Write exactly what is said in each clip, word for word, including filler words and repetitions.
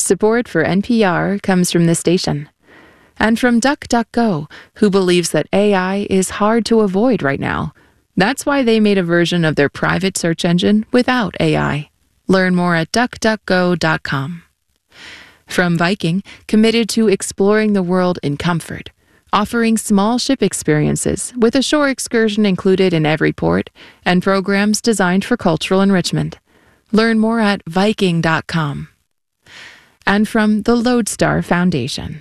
Support for N P R comes from the station. And from DuckDuckGo, who believes that A I is hard to avoid right now. That's why they made a version of their private search engine without A I. Learn more at duck duck go dot com. From Viking, committed to exploring the world in comfort, offering small ship experiences with a shore excursion included in every port and programs designed for cultural enrichment. Learn more at viking dot com. And from the Lodestar Foundation.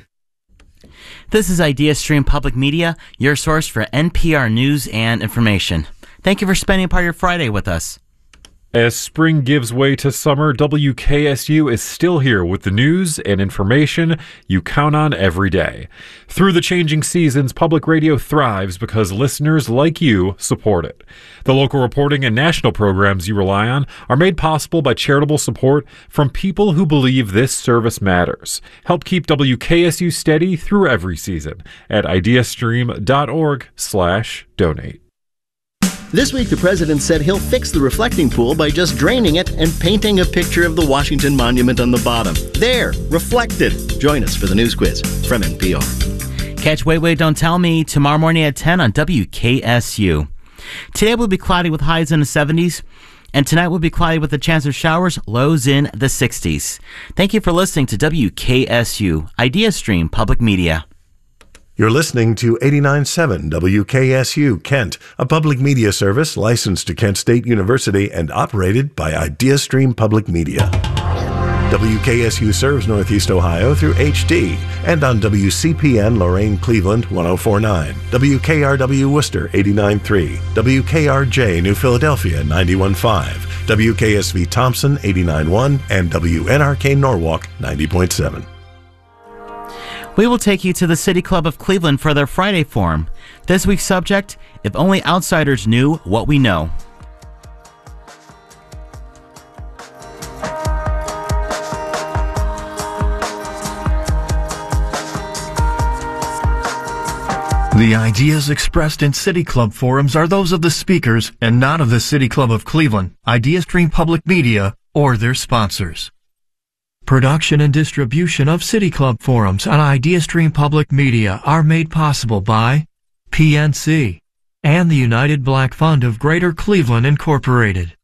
This is IdeaStream Public Media, your source for N P R news and information. Thank you for spending part of your Friday with us. As spring gives way to summer, W K S U is still here with the news and information you count on every day. Through the changing seasons, public radio thrives because listeners like you support it. The local reporting and national programs you rely on are made possible by charitable support from people who believe this service matters. Help keep W K S U steady through every season at ideastream dot org slash donate. This week, the president said he'll fix the reflecting pool by just draining it and painting a picture of the Washington Monument on the bottom. There, reflected. Join us for the news quiz from N P R. Catch Wait, Wait, Don't Tell Me tomorrow morning at ten on W K S U. Today will be cloudy with highs in the seventies, and tonight will be cloudy with a chance of showers, lows in the sixties. Thank you for listening to W K S U, IdeaStream Public Media. You're listening to eighty-nine point seven W K S U Kent, a public media service licensed to Kent State University and operated by IdeaStream Public Media. W K S U serves Northeast Ohio through H D and on W C P N Lorain Cleveland one oh four point nine, W K R W Worcester eighty-nine point three, W K R J New Philadelphia ninety-one point five, W K S V Thompson eighty-nine point one, and W N R K Norwalk ninety point seven. We will take you to the City Club of Cleveland for their Friday Forum. This week's subject, If Only Outsiders Knew What We Know. The ideas expressed in City Club forums are those of the speakers and not of the City Club of Cleveland, IdeaStream Public Media, or their sponsors. Production and distribution of City Club forums on IdeaStream Public Media are made possible by P N C and the United Black Fund of Greater Cleveland Incorporated.